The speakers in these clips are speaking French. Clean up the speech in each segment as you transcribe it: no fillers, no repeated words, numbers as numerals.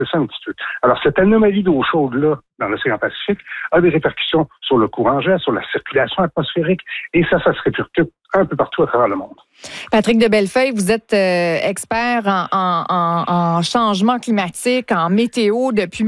C'est ça un petit peu. Alors, cette anomalie d'eau chaude-là, dans l'océan Pacifique, a des répercussions sur le courant jet, sur la circulation atmosphérique, et ça se répercute un peu partout à travers le monde. Patrick de Bellefeuille, vous êtes expert en changement climatique, en météo depuis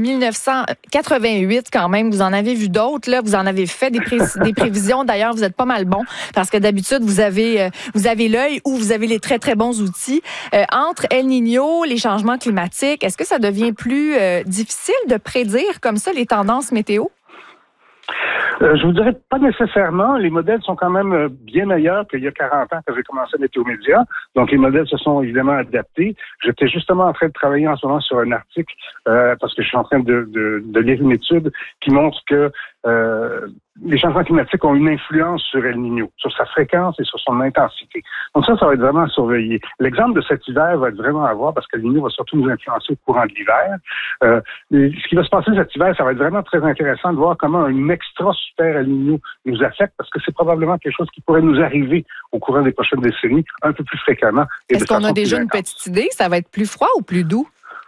1988 quand même. Vous en avez vu d'autres, là. Vous en avez fait des prévisions. D'ailleurs, vous êtes pas mal bon parce que d'habitude, vous avez l'œil ou vous avez les très, très bons outils. Entre El Niño, les changements climatiques, est-ce que ça devient plus difficile de prédire comme ça les tendances météo? Je vous dirais pas nécessairement. Les modèles sont quand même bien meilleurs qu'il y a 40 ans quand j'ai commencé Météo Média. Donc, les modèles se sont évidemment adaptés. J'étais justement en train de travailler en ce moment sur un article parce que je suis en train de lire une étude qui montre que les changements climatiques ont une influence sur El Niño, sur sa fréquence et sur son intensité. Donc ça va être vraiment à surveiller. L'exemple de cet hiver va être vraiment à voir parce que El Niño va surtout nous influencer au courant de l'hiver. Ce qui va se passer cet hiver, ça va être vraiment très intéressant de voir comment un extra super El Niño nous affecte parce que c'est probablement quelque chose qui pourrait nous arriver au courant des prochaines décennies un peu plus fréquemment. Est-ce qu'on a déjà une petite idée? Ça va être plus froid ou plus doux?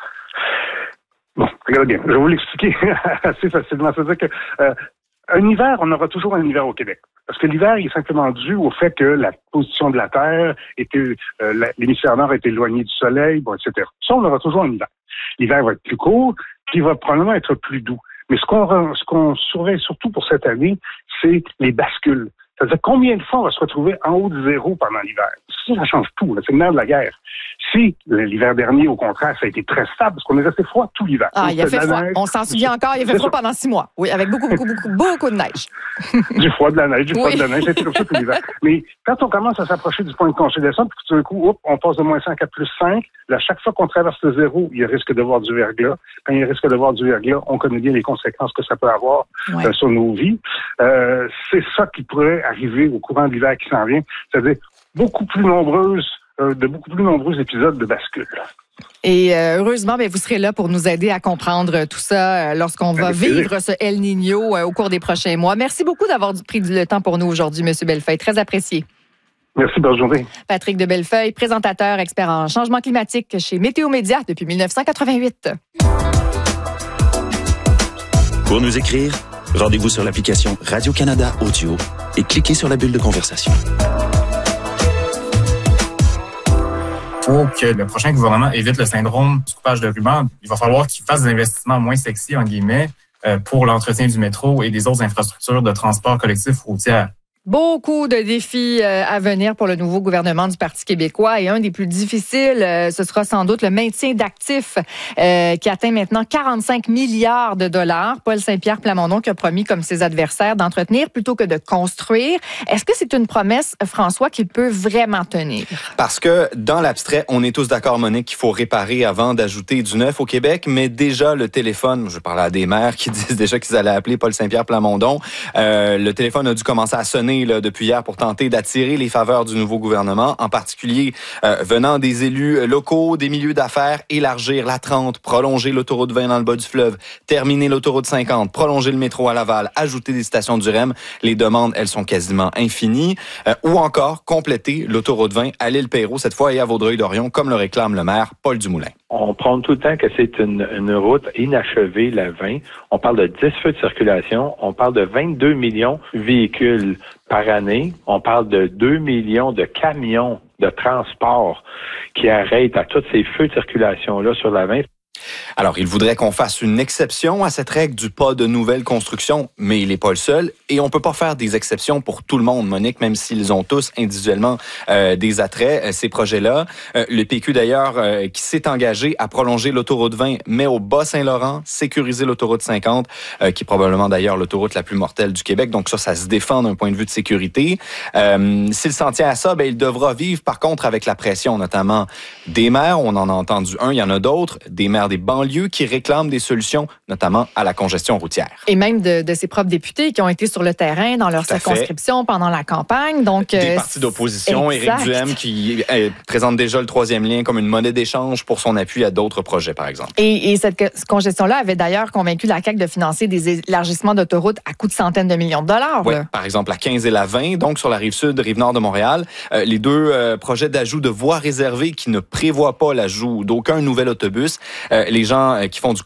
Bon, regardez bien. Je vais vous l'expliquer assez facilement. C'est-à-dire que un hiver, on aura toujours un hiver au Québec. Parce que l'hiver, il est simplement dû au fait que la position de la Terre était, l'hémisphère nord est éloigné du soleil, bon, etc. Ça, on aura toujours un hiver. L'hiver va être plus court, puis il va probablement être plus doux. Mais ce qu'on surveille surtout pour cette année, c'est les bascules. C'est-à-dire combien de fois on va se retrouver en haut de zéro pendant l'hiver. Ça change tout. Là. C'est le nerf de la guerre. Si l'hiver dernier, au contraire, ça a été très stable, parce qu'on est resté froid tout l'hiver. Ah, il a fait froid. On s'en souvient encore. Il a fait froid pendant 6 mois. Oui, avec beaucoup de neige. Du froid, de la neige, de la neige. C'était comme ça tout l'hiver. Mais quand on commence à s'approcher du point de congélation, puis tout d'un coup, on passe de moins 5 à plus 5, là, chaque fois qu'on traverse le zéro, il risque de voir du verglas. Quand il risque de voir du verglas, on connaît bien les conséquences que ça peut avoir sur nos vies. C'est ça qui pourrait arriver au courant de l'hiver qui s'en vient. C'est-à-dire de beaucoup plus nombreux épisodes de bascule. Et heureusement, vous serez là pour nous aider à comprendre tout ça lorsqu'on va vivre ce El Niño au cours des prochains mois. Merci beaucoup d'avoir pris le temps pour nous aujourd'hui, M. Bellefeuille. Très apprécié. Merci, bonne journée. Patrick de Bellefeuille, présentateur, expert en changement climatique chez Météo Média depuis 1988. Pour nous écrire, rendez-vous sur l'application Radio-Canada Audio et cliquez sur la bulle de conversation. Pour que le prochain gouvernement évite le syndrome du coupage de ruban, il va falloir qu'il fasse des investissements moins sexy, en guillemets, pour l'entretien du métro et des autres infrastructures de transport collectif routier. Beaucoup de défis à venir pour le nouveau gouvernement du Parti québécois et un des plus difficiles, ce sera sans doute le maintien d'actifs qui atteint maintenant 45 milliards de dollars. Paul Saint-Pierre Plamondon qui a promis comme ses adversaires d'entretenir plutôt que de construire. Est-ce que c'est une promesse, François, qu'il peut vraiment tenir? Parce que dans l'abstrait, on est tous d'accord, Monique, qu'il faut réparer avant d'ajouter du neuf au Québec, mais déjà le téléphone, je parlais à des maires qui disent déjà qu'ils allaient appeler Paul Saint-Pierre Plamondon, le téléphone a dû commencer à sonner depuis hier pour tenter d'attirer les faveurs du nouveau gouvernement, en particulier venant des élus locaux, des milieux d'affaires, élargir la 30, prolonger l'autoroute 20 dans le bas du fleuve, terminer l'autoroute 50, prolonger le métro à Laval, ajouter des stations du REM. Les demandes, elles sont quasiment infinies. Ou encore compléter l'autoroute 20 à l'île Perrot, cette fois et à Vaudreuil-Dorion, comme le réclame le maire Paul Dumoulin. On prend tout le temps que c'est une route inachevée, la 20. On parle de 10 feux de circulation. On parle de 22 millions de véhicules par année. On parle de 2 millions de camions de transport qui arrêtent à tous ces feux de circulation-là sur la 20. Alors, il voudrait qu'on fasse une exception à cette règle du pas de nouvelles constructions, mais il n'est pas le seul. Et on peut pas faire des exceptions pour tout le monde, Monique, même s'ils ont tous individuellement des attraits, ces projets-là. Le PQ, d'ailleurs, qui s'est engagé à prolonger l'autoroute 20, mais au Bas-Saint-Laurent, sécuriser l'autoroute 50, qui est probablement d'ailleurs l'autoroute la plus mortelle du Québec. Donc ça se défend d'un point de vue de sécurité. S'il s'en tient à ça, il devra vivre, par contre, avec la pression, notamment des maires. On en a entendu un, il y en a d'autres, des maires des banlieues qui réclament des solutions, notamment à la congestion routière. Et même de ses propres députés qui ont été sur le terrain dans leur circonscription pendant la campagne. Donc, des partis d'opposition, Éric Duhem qui présente déjà le troisième lien comme une monnaie d'échange pour son appui à d'autres projets, par exemple. Et cette congestion-là avait d'ailleurs convaincu la CAQ de financer des élargissements d'autoroutes à coût de centaines de millions de dollars. Oui, par exemple la 15 et la 20, donc sur la rive sud, rive nord de Montréal. Les deux projets d'ajout de voies réservées qui ne prévoient pas l'ajout d'aucun nouvel autobus. Les gens gens qui font du